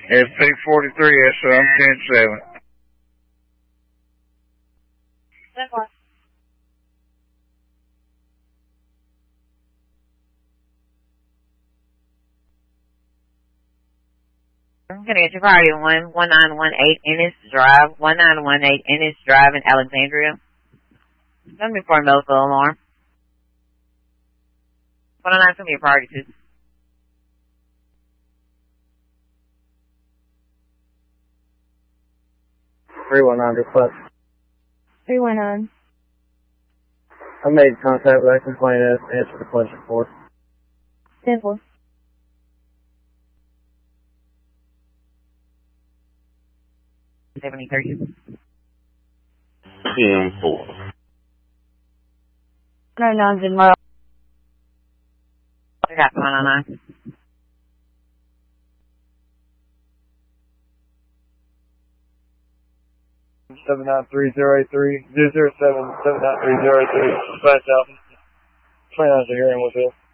FP43, that's 10-7. I'm going to get your party on 1918 Ennis Drive, 1918 Ennis Drive in Alexandria. Send me for a medical alarm. 109, send me your party, too. request. 319. I made contact with that complaint. Answer the question for. 10-4. $70-30. 10-4. No, didn't well. I got 109. Seven 793-083, 007-793-083, dispatch out. 29 is a hearing with this.